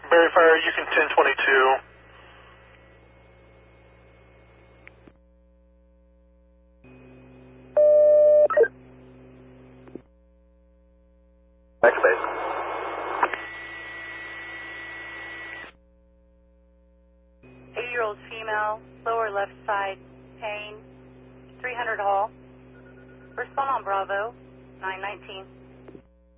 Verifier, Yukon 1022. Back to base. 80-year-old female, lower left side pain, 300 Hall. Respond on Bravo, 919.